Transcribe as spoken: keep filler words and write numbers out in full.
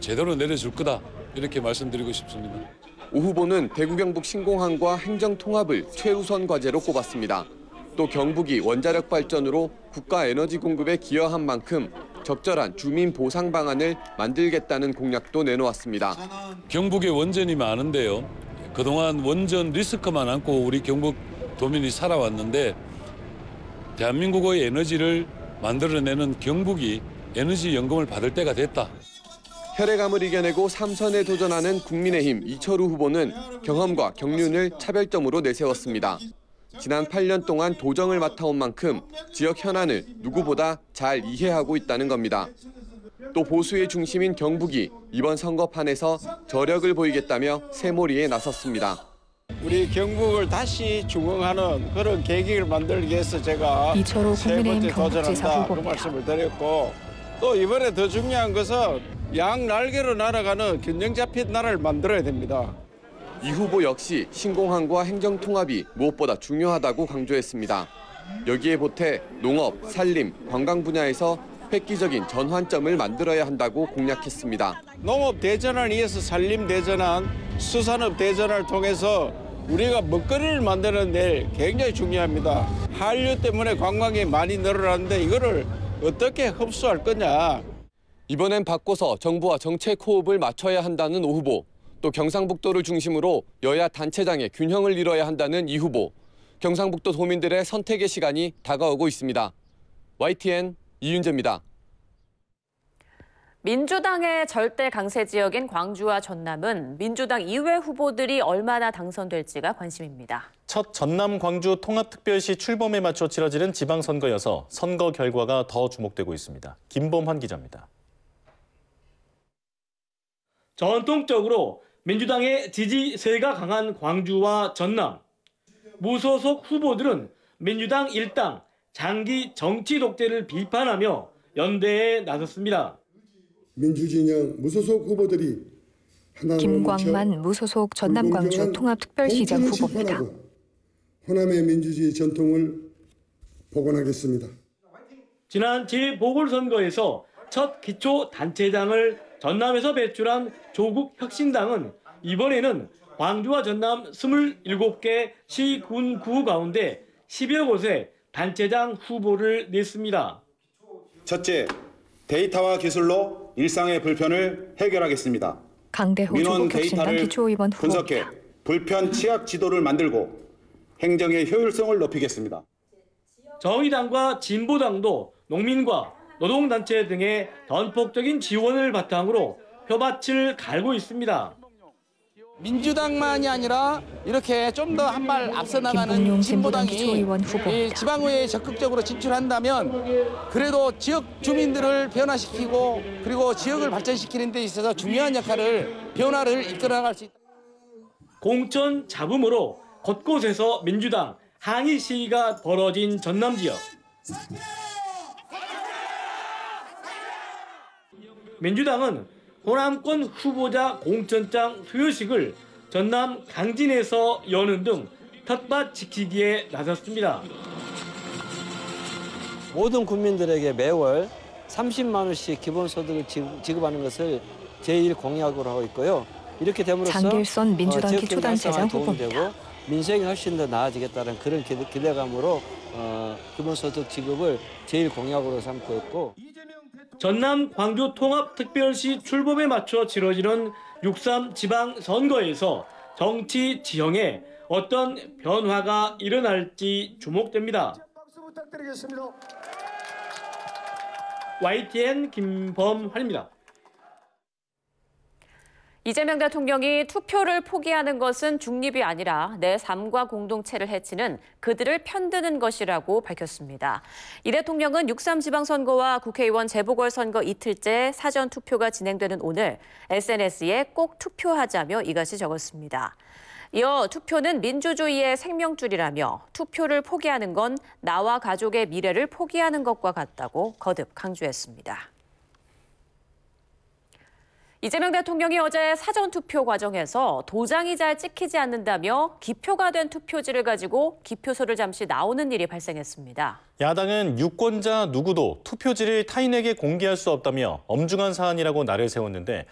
제대로 내려줄 거다 이렇게 말씀드리고 싶습니다. 오 후보는 대구 경북 신공항과 행정 통합을 최우선 과제로 꼽았습니다. 또 경북이 원자력 발전으로 국가 에너지 공급에 기여한 만큼 적절한 주민 보상 방안을 만들겠다는 공약도 내놓았습니다. 경북에 원전이 많은데요. 그동안 원전 리스크만 안고 우리 경북 도민이 살아왔는데 대한민국의 에너지를 만들어내는 경북이 에너지 연금을 받을 때가 됐다. 혈액암을 이겨내고 삼선에 도전하는 국민의힘 이철우 후보는 경험과 경륜을 차별점으로 내세웠습니다. 지난 팔 년 동안 도정을 맡아온 만큼 지역 현안을 누구보다 잘 이해하고 있다는 겁니다. 또 보수의 중심인 경북이 이번 선거판에서 저력을 보이겠다며 새몰이에 나섰습니다. 우리 경북을 다시 중흥하는 그런 계기를 만들기 위해서 제가 이철우 세 번째 국민의힘 경북지사 도전한다 그 후보입니다. 말씀을 드렸고 또 이번에 더 중요한 것은 양 날개로 날아가는 균형 잡힌 나라를 만들어야 됩니다. 이 후보 역시 신공항과 행정통합이 무엇보다 중요하다고 강조했습니다. 여기에 보태 농업, 산림, 관광 분야에서 획기적인 전환점을 만들어야 한다고 공약했습니다. 농업 대전환을 위해서 산림 대전환, 수산업 대전환을 통해서 우리가 먹거리를 만드는 데 굉장히 중요합니다. 한류 때문에 관광이 많이 늘어났는데 이거를 어떻게 흡수할 거냐. 이번엔 바꿔서 정부와 정책 호흡을 맞춰야 한다는 오 후보. 또 경상북도를 중심으로 여야 단체장의 균형을 이뤄야 한다는 이 후보. 경상북도 도민들의 선택의 시간이 다가오고 있습니다. 와이티엔 이윤재입니다. 민주당의 절대 강세 지역인 광주와 전남은 민주당 이외 후보들이 얼마나 당선될지가 관심입니다. 첫 전남 광주 통합특별시 출범에 맞춰 치러지는 지방선거여서 선거 결과가 더 주목되고 있습니다. 김범환 기자입니다. 전통적으로 민주당의 지지세가 강한 광주와 전남. 무소속 후보들은 민주당 일당 장기 정치 독재를 비판하며 연대에 나섰습니다. 민주진영 무소속 후보들이 하나로 김광만 무소속 전남 광주 통합특별시장 후보입니다. 호남의 민주주의 전통을 복원하겠습니다. 지난 재보궐선거에서 첫 기초단체장을 전남에서 배출한 조국혁신당은 이번에는 광주와 전남 스물일곱 개 시, 군, 구 가운데 십여 곳에 단체장 후보를 냈습니다. 첫째, 데이터와 기술로 일상의 불편을 해결하겠습니다. 강대호 조국혁신당 기초의원 분석해 후보입니다. 불편 취약 지도를 만들고 행정의 효율성을 높이겠습니다. 정의당과 진보당도 농민과 노동단체 등의 전폭적인 지원을 바탕으로 표밭을 갈고 있습니다. 민주당만이 아니라 이렇게 좀 더 한 발 앞서 나가는 진보당이 지방의회에 적극적으로 진출한다면 그래도 지역 주민들을 변화시키고 그리고 지역을 발전시키는 데 있어서 중요한 역할을 변화를 이끌어 나갈 수 있다. 공천 잡음으로 곳곳에서 민주당 항의 시위가 벌어진 전남 지역. 민주당은 호남권 후보자 공천장 수여식을 전남 강진에서 여는 등 텃밭 지키기에 나섰습니다. 모든 국민들에게 매월 삼십만 원씩 기본소득을 지급하는 것을 제일 공약으로 하고 있고요. 이렇게 됨으로써 장길선 민주당 기초단체장 후보입니다. 민생이 훨씬 더 나아지겠다는 그런 기대감으로 어, 기본소득 지급을 제일 공약으로 삼고 있고. 전남 광주 통합특별시 출범에 맞춰 치러지는 육삼 지방선거에서 정치 지형에 어떤 변화가 일어날지 주목됩니다. 박수 부탁드리겠습니다. 와이티엔 김범환입니다. 이재명 대통령이 투표를 포기하는 것은 중립이 아니라 내 삶과 공동체를 해치는 그들을 편드는 것이라고 밝혔습니다. 이 대통령은 육삼 지방선거와 국회의원 재보궐선거 이틀째 사전투표가 진행되는 오늘 에스엔에스에 꼭 투표하자며 이같이 적었습니다. 이어 투표는 민주주의의 생명줄이라며 투표를 포기하는 건 나와 가족의 미래를 포기하는 것과 같다고 거듭 강조했습니다. 이재명 대통령이 어제 사전투표 과정에서 도장이 잘 찍히지 않는다며 기표가 된 투표지를 가지고 기표소를 잠시 나오는 일이 발생했습니다. 야당은 유권자 누구도 투표지를 타인에게 공개할 수 없다며 엄중한 사안이라고 날을 세웠는데